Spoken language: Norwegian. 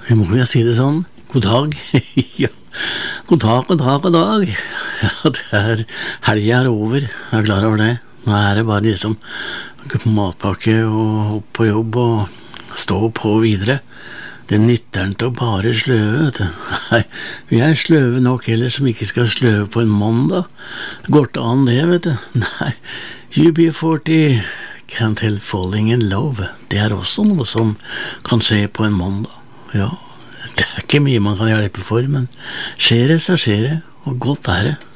Jeg må jo si det sånn. God dag. Ja, god dag, god dag, god dag. Ja, helgen er over. Jeg er klar over det. Nå er det bare liksom matpakke og opp på jobb og stå på videre. Det nytter ikke å bare sløve, vet du. Nei, vi er sløve nok heller som ikke skal sløve på en mandag. Det går ikke an det, vet du. Nei, UB40 Can't Help Falling in Love. Det er også noe som kan skje på en mandag. Ja, det er ikke mye man kan hjelpe for, men skjer det, så skjer det, og godt er det.